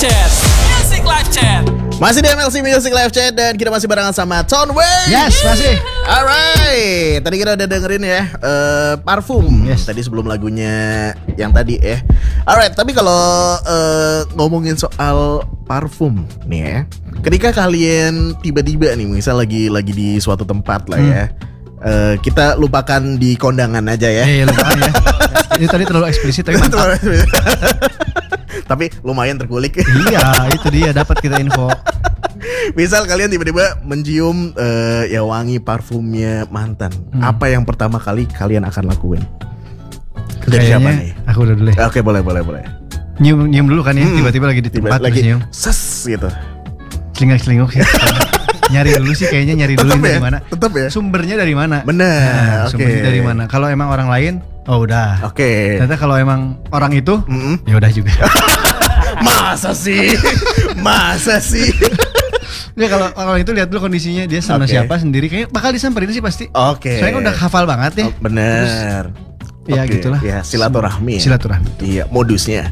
Chat. Music Live Chat. Masih di MLC Music Live Chat dan kita masih barengan sama Tonway. Yes, masih. Alright, tadi kita udah dengerin ya Parfum. Yes. Tadi sebelum lagunya yang tadi ya. Alright, tapi kalau ngomongin soal parfum nih ya, ketika kalian tiba-tiba nih misal lagi di suatu tempat lah ya, kita lupakan di kondangan aja ya. Iya, lupakan ya. Ini tadi terlalu eksplisit tapi mantap. Tapi lumayan terkulik. Iya, itu dia dapat kita info. Misal kalian tiba-tiba mencium ya wangi parfumnya mantan, apa yang pertama kali kalian akan lakuin? Dari siapa nih? Aku udah dulu ya. Oke, boleh. Nyium dulu kan ya, tiba-tiba lagi di tempat terus nyium. Ses gitu. Celingak-celinguk sih. Nyari dulu sih kayaknya dulu ini dari mana. Tetep ya. Sumbernya dari mana? Benar. Oke. Sumbernya dari mana? Kalau emang orang lain, oh udah. Oke. Ternyata kalau emang orang itu, ya udah juga. Masa sih? Ya kalau orang itu lihat dulu kondisinya dia sama siapa sendiri, kayak bakal disamperin sih pasti. Oke. Soalnya kan udah hafal banget ya. Bener. Ya gitulah. Ya silaturahmi. Iya, modusnya.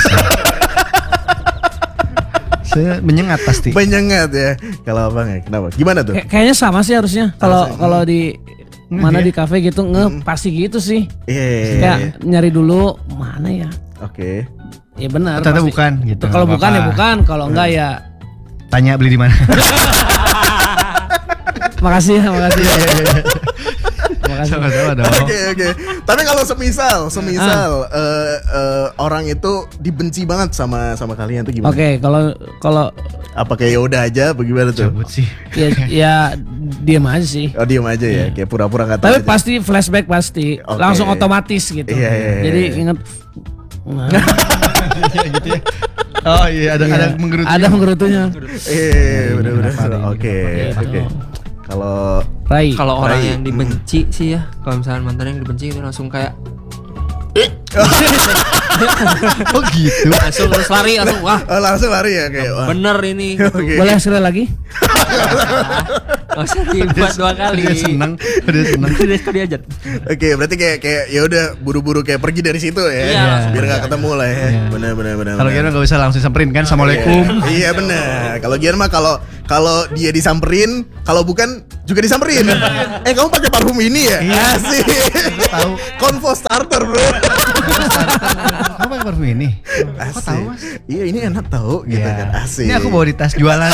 Saya menyengat pasti. Menyengat ya. Kalau abang ya, kenapa? Gimana tuh? Kayaknya sama sih harusnya. Kalau di mana di kafe gitu pasti gitu sih. Kayak nyari dulu mana ya. Oke. Ya benar. Ternyata bukan gitu. Kalau bukan ya bukan, kalau enggak ya tanya beli di mana. makasih. Sama-sama dong. Oke. Tapi kalau semisal orang itu dibenci banget sama kalian tuh gimana? Oke, kalau apa kayak ya udah aja bagaimana tuh? Cabut sih. Ya diam aja sih. Oh, diam aja ya. Kayak pura-pura enggak tahu. Tapi aja. pasti flashback pasti. Oke. Langsung otomatis gitu. Iya. Jadi ingat gitu ya. Oh iya, ada menggerutunya. Ada menggerutunya. Bener. Oke. Kalau Rai. Kalau orang yang dibenci sih ya, kalau misalnya mantan yang dibenci itu langsung kayak oh gitu. langsung lari langsung wah. Langsung lari ya kayak wah. Bener ini. Oke. Boleh sekali lagi? Gak usah dibuat 2 kali. Dia senang. Dia diajak. Oke, berarti kayak ya udah buru-buru kayak pergi dari situ ya. Iya. Biar enggak ketemu lah ya. Benar. Kalau Gian enggak usah langsung samperin kan. Assalamualaikum. Iya benar. Kalau Gian mah kalau dia disamperin, kalau bukan juga disamperin. Kamu pakai parfum ini ya? Asik. Tahu. Convo starter, bro. Kamu pakai parfum ini? Kok tahu, Mas? Iya, ini enak tahu gitu kan. Asik. Ini aku bawa di tas jualan.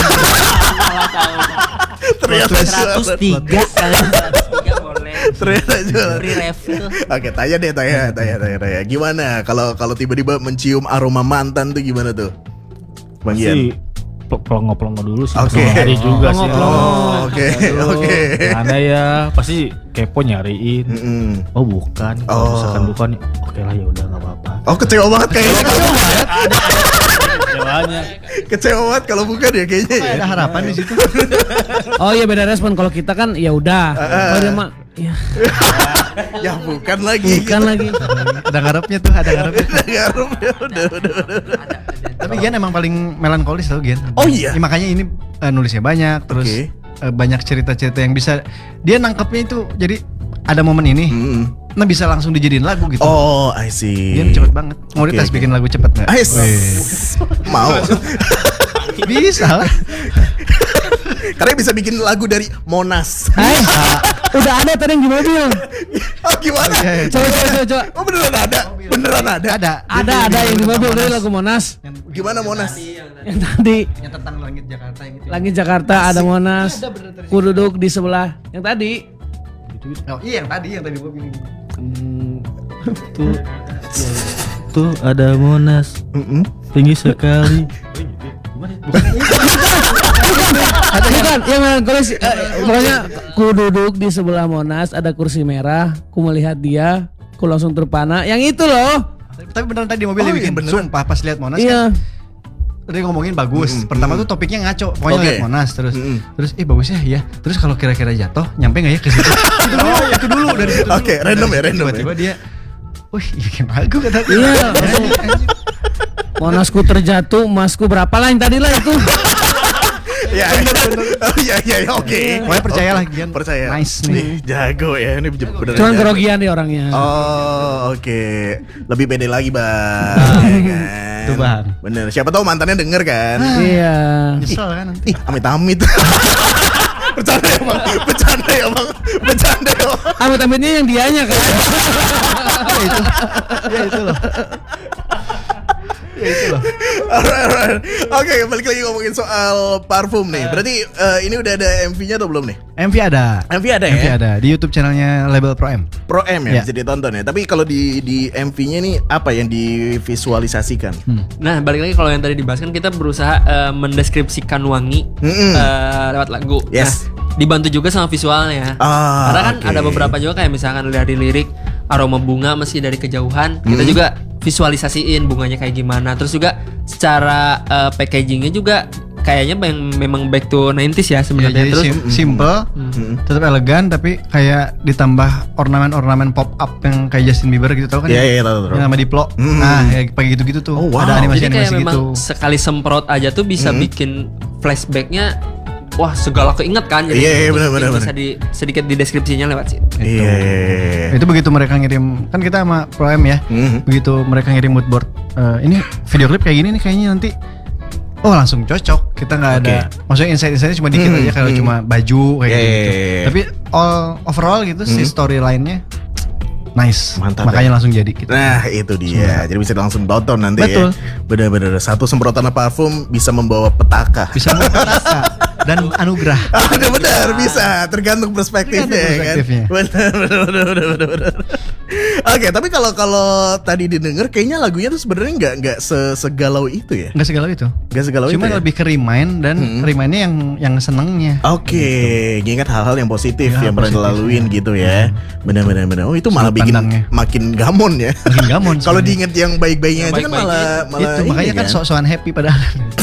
Ternyata 103 boleh. Ternyata jualan. Free refill. Oke, tanya. Gimana kalau tiba-tiba mencium aroma mantan tuh gimana tuh? Bang Gian. Pelongo-pelongo dulu sih. Oke. Nyari juga sih. Oke. Ada ya, pasti kepo nyariin. Oh bukan. Kalau misalkan bukan, oke lah ya udah nggak apa-apa. Oh, kecewa banget kayaknya. Kecewanya. Kecewa banget kalau bukan ya kayaknya ya. Ada harapan di situ. Oh iya beda respon. Kalau kita kan ya udah. Kalau dia mah ya Ya bukan lagi. Ada ngarepnya tuh, ada ngarepnya. Garum ya udah. Tapi Gian emang paling melankolis tau Gian. Oh iya. Makanya ini nulisnya banyak, terus banyak cerita-cerita yang bisa dia nangkepnya itu. Jadi ada momen ini, nah bisa langsung dijadiin lagu gitu. Oh, I see. Gian cepet banget. Mau dites bikin lagu cepet nggak? Mau. Bisa lah. Karena bisa bikin lagu dari Monas. udah ada tadi yang di mobil. Oh gimana? Coba. Oh beneran ada? Ada yang di mobil dari lagu Monas. Gimana Monas? Yang tadi. Yang tentang langit Jakarta yang itu. Langit Jakarta ada Monas. Ku duduk di sebelah. Yang tadi. Oh iya yang tadi gua bilang. Tuh ada Monas. Tinggi sekali. Bukan yang melankolis. Pokoknya ku duduk di sebelah Monas, ada kursi merah, ku melihat dia, ku langsung terpana. Yang itu loh. Tapi beneran tadi di mobil dia bikin. Sumpah pas lihat Monas Iya. kan. Dia ngomongin bagus. Pertama tuh topiknya ngaco. Pokoknya lihat Monas terus bagus ya. Terus kalau kira-kira jatuh, nyampe enggak ya ke situ? Itu dulu dari situ. Oke, random ya. Tiba-tiba dia wih, bikin lagu kata dia. Iya. Monasku terjatuh, emasku berapa lah yang tadi lah itu. Ya, oh iya, oke. Pokoknya percayalah Gian. Percaya. Nice nih. Jago ya, ini bener. Cuman kerogian dia orangnya. Oh, oke. Lebih pede lagi, Bang. Iya kan? Itu, Bang. Bener. Siapa tahu mantannya denger kan? Iya. Nyesel kan nanti. Ih, amit-amit. Bercanda ya, Bang. Bercanda ya, Bang. Amit-amitnya yang dianya kan. Ya itu loh. Alright. Oke, balik lagi ngomongin soal parfum nih. Berarti ini udah ada MV-nya atau belum nih? MV ada. MV ada ya? MV ada di YouTube channelnya label Pro M. Pro M ya, Ya. bisa ditonton ya. Tapi kalau di MV-nya nih apa yang divisualisasikan? Nah, balik lagi kalau yang tadi dibahas kan kita berusaha mendeskripsikan wangi lewat lagu. Yes. Nah, dibantu juga sama visualnya. Karena kan oke. ada beberapa juga kayak misalkan dari lirik aroma bunga meski dari kejauhan, kita juga visualisasiin bunganya kayak gimana. Terus juga secara packagingnya juga kayaknya memang back to 90s ya Ya, sebenarnya. jadi Terus simple, tetap elegan tapi kayak ditambah ornamen-ornamen pop up yang kayak Justin Bieber gitu tau kan? Iya, tahu. Yang nama Diplo. Nah, kayak pakai gitu-gitu tuh. Oh, wow. Ada jadi animasi-animasi kayak memang gitu. sekali semprot aja tuh bisa bikin flashbacknya. Wah, segala keinget kan. Jadi Iya, benar. bisa sedikit di deskripsinya lewat situ. Iya. Itu begitu mereka ngirim, kan kita sama Pro M ya. Begitu mereka ngirim mood board, ini video klip kayak gini nih kayaknya nanti. Oh, langsung cocok. Kita nggak ada, maksudnya insight-insightnya cuma dikit aja kalau cuma baju kayak gitu. Tapi overall gitu si storyline-nya nice. Mantap, Makanya ya. langsung jadi gitu. Nah, itu dia. Jadi bisa langsung tonton nanti Betul. ya. Bener-bener satu semprotan parfum bisa membawa petaka. Bisa memperkasa dan anugerah. Ada benar bisa tergantung perspektifnya, Tergantung perspektifnya. kan. Benar. Oke, tapi kalau tadi didengar kayaknya lagunya tuh sebenarnya nggak segalau itu ya. Nggak segala itu. Nggak segalau Cuma itu. Ya? lebih ke remind dan remind-nya yang senengnya. Oke, ngingat hal-hal yang positif Ya, yang pernah positif, dilaluin ya. gitu ya. Benar. Oh, itu malah Sudut bikin pandangnya. makin gamon ya. Makin gamon Kalau sebenarnya. diinget yang baik-baiknya Yang aja kan baik-baiknya. malah Itu makanya ini kan sok-sokan happy padahal.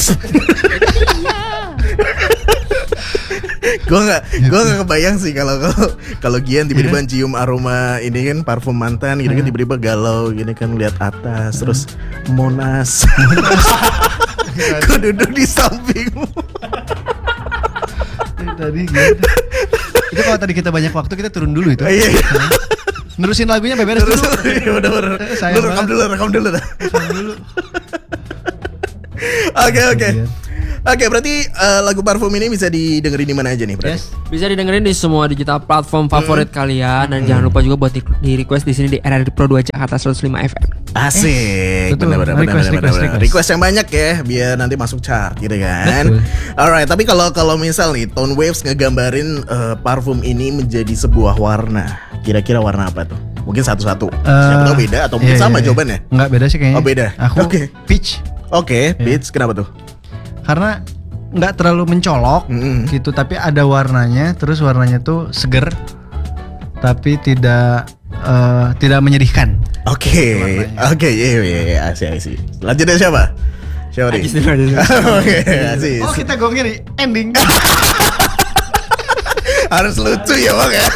Gue nggak kebayang sih kalau Gian tiba-tiba cium aroma ini kan parfum mantan gitu kan tiba-tiba galau gini kan lihat atas terus Monas. Gue duduk di sampingmu. Tadi gitu. Itu kalau tadi kita banyak waktu kita turun dulu itu. Iya. Nerusin lagunya beres Terus dulu. bener. Sayang Lu rekam banget. dulu. Oke. Oke, berarti lagu parfum ini bisa didengerin di mana aja nih, berarti? Yes. Bisa didengerin di semua digital platform favorit kalian dan jangan lupa juga buat di request di sini di RRI Pro 2 Jakarta 105 FM. Asik, betul. benar. Request. Request yang banyak ya, biar nanti masuk chart gitu kan. Betul. Alright, tapi kalau misal nih Tone Waves ngegambarin parfum ini menjadi sebuah warna, kira-kira warna apa tuh? Mungkin satu-satu. Siapa tahu beda atau mungkin sama jawabannya? Enggak beda sih kayaknya. Oh, beda. Aku Oke. peach Oke, Beats, kenapa tuh? karena nggak terlalu mencolok gitu, tapi ada warnanya. Terus warnanya tuh seger, tapi tidak menyedihkan. Oke, iya, asik. Lanjutnya siapa? Siapa nih? Oke, asik. Oh, kita gongnya di ending. Harus lucu ya bang ya.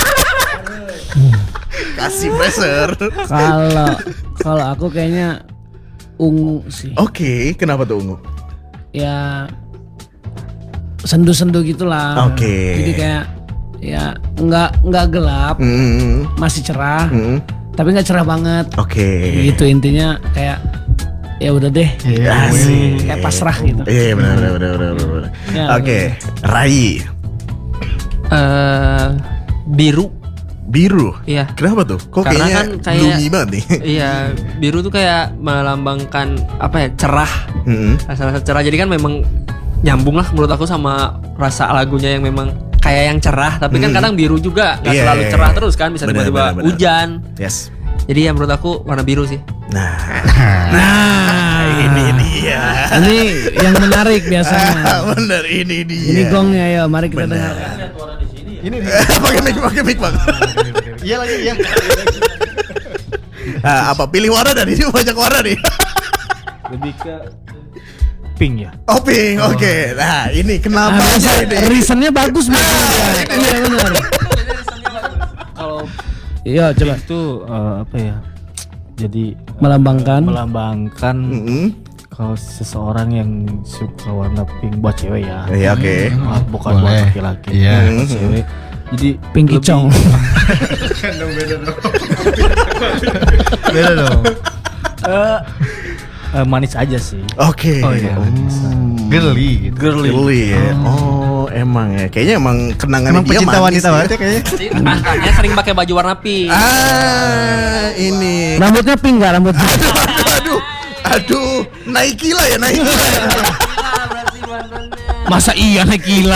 Kasih pressure. Kalau aku kayaknya ungu sih. Oke, kenapa tuh ungu? Ya sendu-sendu gitulah. Oke. Jadi kayak ya nggak gelap, masih cerah, tapi nggak cerah banget. Oke. Gitu intinya kayak ya udah deh. Asik. Kayak pasrah gitu. Iya benar. Ya, Oke, Rai. Biru. Biru. Iya. Kenapa tuh? Kok Karena kayaknya kan kayak- gloomy banget nih? Iya, biru tuh kayak melambangkan apa ya? Cerah. Rasa-rasa cerah. Jadi kan memang nyambung lah menurut aku sama rasa lagunya yang memang kayak yang cerah, tapi kan kadang biru juga nggak Iya, selalu iya, cerah iya. terus kan, bisa Benar, tiba-tiba benar. hujan. Yes. Jadi ya menurut aku warna biru sih. Nah, Nah, ini dia. ini yang menarik biasanya. Bener, ini dia. Ini gongnya ya, mari kita dengar. Ini Pakai mic bang. iya lagi ya. Nah, apa pilih warna dari ini banyak warna nih. Lebih ke pink ya. Oh pink, oke. Nah ini kenapa Biasa ini? reasonnya bagus banget. Iya benar. Kalau Iya coba Itu apa ya? Jadi melambangkan. melambangkan Kalau seseorang yang suka warna pink buat cewek ya. Iya, oke. Bukan buat Boleh. laki-laki. Iya. Buat cewek. Jadi Pink lebih- Kicong. Beda dong. Manis aja sih. Oke. Oh iya. Girly gitu. Girly ya. Oh, emang ya. Kayaknya emang kenangan Emang dia pecinta manis wanita ya. banget ya kayaknya. Mantannya sering pakai baju warna pink. Ini. Rambutnya pink gak rambutnya? Aduh, Nike lah ya, Nike. Masa iya naik gila?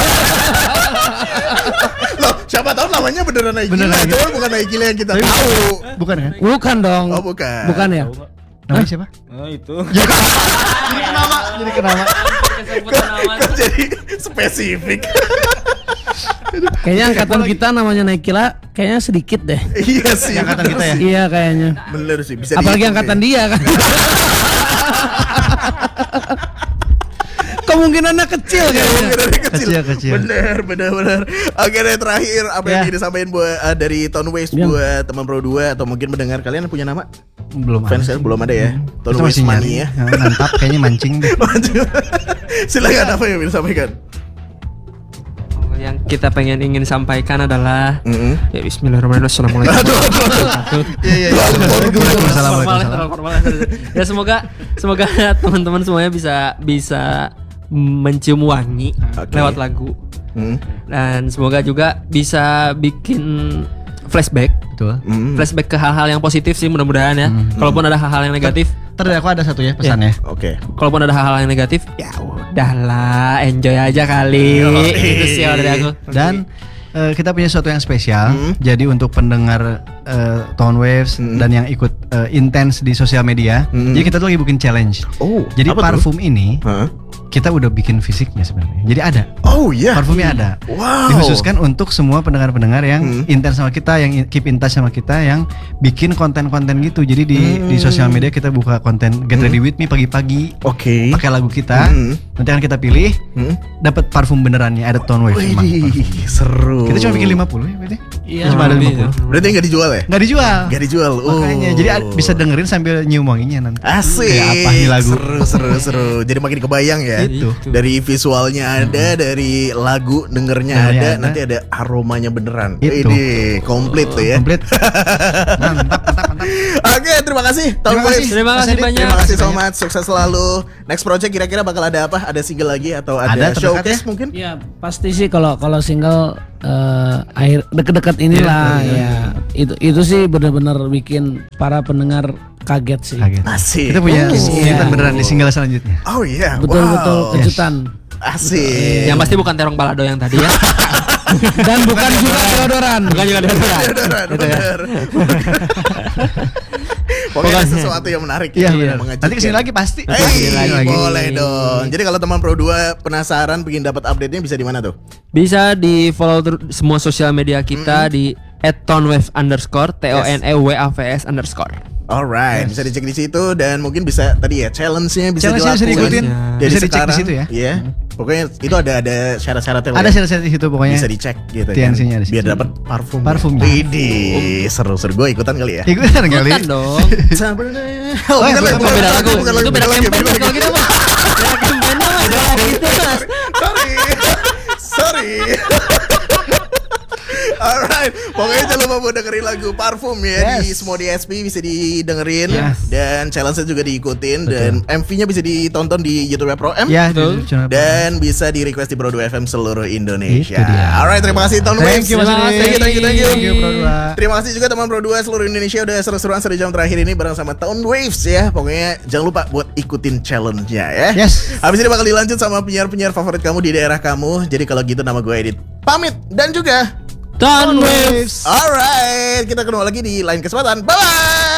Loh, siapa tahu namanya beneran Nike. Beneran Lah, Nike. cuman bukan Nike yang kita tahu. Bukan kan? Bukan dong. Oh, bukan. Bukan ya? Namanya siapa? Nah itu. Jadi kenapa? Kok jadi spesifik? Kayaknya angkatan kita namanya naik gila kayaknya sedikit deh. Iya sih. Angkatan kita ya? Iya kayaknya. Bener sih, bisa Apalagi dihitung angkatan sih. dia kan. Kemungkinannya kecil kayaknya. Kemungkinannya kecil. Kecil. Bener. Oke deh, terakhir apa yang Ya. ingin disampaikan buat dari Tone Waves Ya. buat teman Pro 2 atau mungkin mendengar kalian punya nama? Belum ada. Fans ya? Belum ada ya. Tone Kita Waves masih nyari. Mania. Mantap kayaknya mancing deh. Silakan apa yang ingin disampaikan? Yang kita ingin sampaikan adalah ya Bismillahirrahmanirrahim. Assalamualaikum. Iya. Waalaikumsalam. Ya semoga teman-teman semuanya bisa mencium wangi Oke. lewat lagu, Hmm. dan semoga juga bisa bikin flashback Betul. flashback ke hal-hal yang positif sih, mudah-mudahan ya. Kalaupun ada hal-hal yang negatif, Ntar aku ada satu ya pesannya. Oke. kalaupun ada hal-hal yang negatif, ya udahlah, enjoy aja kali. Itu sih kalau dari aku. Dan kita punya sesuatu yang spesial. Jadi untuk pendengar Tone Waves dan yang ikut intens di sosial media, jadi kita tuh lagi bikin challenge. Oh, Jadi apa tuh? parfum ini Hah? kita udah bikin fisiknya sebenarnya. Jadi ada. Oh iya. Parfumnya ada. Wow. Dikhususkan untuk semua pendengar-pendengar yang intens sama kita, yang keep in touch sama kita, yang bikin konten-konten gitu. Jadi di sosial media kita buka konten Get Ready With Me pagi-pagi. Oke. Pakai lagu kita. Nanti akan kita pilih. Dapat parfum benerannya, ada Tone Waves. emang parfum. Wih, seru. Kita cuma bikin 50 ya berarti. Iya, Cuma ada lebih. 50. Berarti nggak dijual ya? Nggak dijual. Nggak dijual. Oh. Makanya jadi bisa dengerin sambil nyium wanginya nanti. Asik. Kayak apa nih lagu? Seru. Jadi makin kebayang ya. Itu. Dari visualnya ada, dari lagu dengernya Dengernya ada, ada. nanti ada aromanya beneran. Itu. Ini komplit tuh ya. Komplit. Mantap. Oke, terima kasih Tone Terima Waves. kasih. Terima kasih Mas Adit. banyak. Terima kasih so much, sukses selalu. Next project kira-kira bakal ada apa? Ada single lagi atau ada, Ada terdekat showcase ya? mungkin? Ya pasti sih kalau single akhir deket-deket inilah ya. Itu sih benar-benar bikin para pendengar kaget sih. Kaget. Asik. Kita punya Oh. kejutan beneran di single selanjutnya. Oh iya. Betul-betul Wow. kejutan. Asik. Yang pasti bukan terong balado yang tadi ya. Dan bukan juga deodoran. Bukan juga deodoran. Bener. Pokoknya ada sesuatu yang menarik Iya ya, benar. mengejutkan. Nanti kesini lagi pasti. Hey, Lagi. boleh dong. Jadi kalau teman Pro 2 penasaran pengen dapat update-nya bisa di mana tuh? Bisa di follow semua sosial media kita di @tonewave_, TONEWAVS_. Alright, bisa dicek di situ dan mungkin bisa tadi ya challenge-nya bisa Challenge-nya bisa dilakukan. diikutin. Jadi Bisa dicek di sekarang, situ ya. Iya. Pokoknya itu ada syarat-syaratnya. Ada syarat-syarat di situ pokoknya. Bisa dicek gitu TNC-nya kan. ada di Biar situ. dapat parfum. Parfumnya. Widih, seru-seru. Gue ikutan kali ya. Ikutan kali. Bukan dong. Oh, bukan lagi, beda lagu. bukan Itu beda lagi, campaign beda kalau lagi. kita mah. Beda campaign mah beda gitu mas. Sorry. Alright, pokoknya jangan lupa buat dengerin lagu Parfum ya di semua DSP bisa didengerin dan challenge-nya juga diikutin dan MV-nya bisa ditonton di YouTube Pro M Ya, Betul. dan bisa di request di Pro 2 FM seluruh Indonesia. Itu dia. Alright, terima kasih Tone Waves. Thank you Mas Adi. Thank you. Thank you, Pro 2. Terima kasih juga teman Pro 2 seluruh Indonesia udah seru-seruan 1 jam terakhir ini bareng sama Tone Waves ya. Pokoknya jangan lupa buat ikutin challenge-nya ya. Yes. Habis ini bakal dilanjut sama penyiar-penyiar favorit kamu di daerah kamu. Jadi kalau gitu nama gue Edit pamit dan juga Tone Waves. Alright, kita ketemu lagi di lain kesempatan. Bye bye.